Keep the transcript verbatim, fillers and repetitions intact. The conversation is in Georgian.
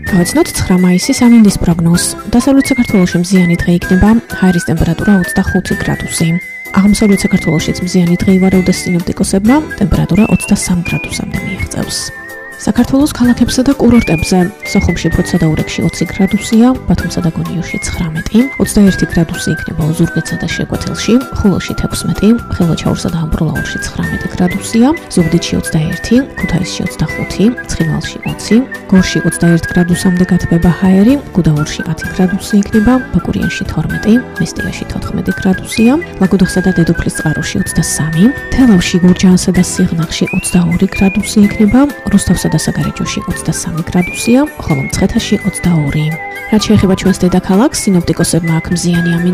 გავაცნოთ ცხრა მაისის ამინდის პროგნოზს. დასავლეთ საქართველოში მზიანი დღე იქნება, ჰაერის ტემპერატურა ოცდახუთი გრადუსი. აღმოსავლეთ საქართველოშიც მზიანი დღე ივარაუდეს სინოპტიკოსებმა, ტემპერატურა ოცდასამ გრადუსამდე მიაღწევს. საქართველოს ქალაქებსა და კურორტებზე სოხუმში, ფოთსა და ურეკში ოცი გრადუსია, ბათუმსა და გონიოში ცხრამეტი, ოცდაერთი გრადუსი იქნება ოზურგეთსა და შეკვეთილში, ხულოში თექვსმეტი, ხილვაჩაურსა და ამბროლაურში ცხრამეტი გრადუსია, ზუგდიდში ოცდაერთი, ქუთაისში ოცდახუთი, ცხინვალში ოცი, გორში ოცდაერთი გრადუსამდე გათბება ჰაერი, გუდაურში ათი გრადუსი იქნება, ბაკურიანში თორმეტი, მესტიაში თოთხმეტი გრადუსია, ლაგოდეხსა და დედოფლის წყაროში ოცდასამი, თელავში, გურჯაანსა და სიღნაღში ოცდაორი გრადუსი იქნება, რუსთავსა და საგარეჯოში ოცდასამი გრადუსია, ხოლო მცხეთაში ოცდაორი. რაც შეეხება ჩვენს დედაქალაქს, სინოპტიკოსებმა აქ მზიანი ამინდი